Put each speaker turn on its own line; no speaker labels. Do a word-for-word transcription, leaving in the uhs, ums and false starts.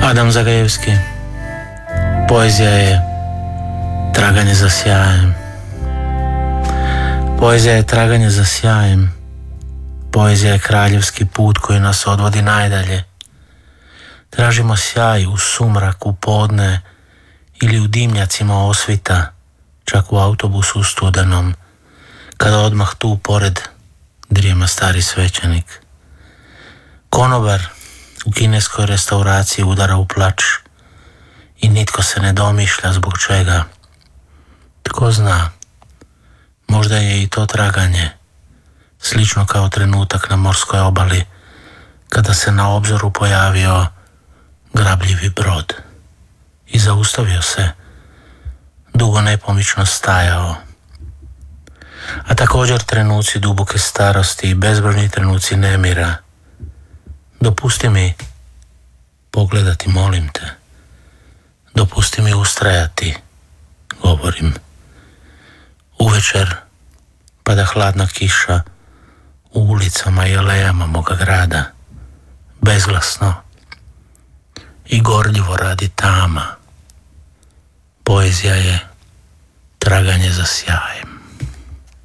Adam Zagajevski. Poezija je traganje za sjajem. Poezija je traganje za sjajem. Poezija je kraljevski put koji nas odvodi najdalje. Tražimo sjaj u sumraku podne ili u dimnjacima osvita, čak u autobusu studenom, kada odmah tu pored drijema stari svećenik. Konobar u kineskoj restauraciji udara u plač i nitko se ne domišlja zbog čega. Tko zna, možda je i to traganje, slično kao trenutak na morskoj obali, kada se na obzoru pojavio grabljivi brod i zaustavio se, dugo nepomično stajao. A također trenuci duboke starosti i bezbrojni trenuci nemira. Dopusti mi pogledati, molim te. Dopusti mi ustrajati, govorim. Uvečer pada hladna kiša u ulicama i alejama moga grada. Bezglasno i gorljivo radi tama. Poezija je traganje za sjajem.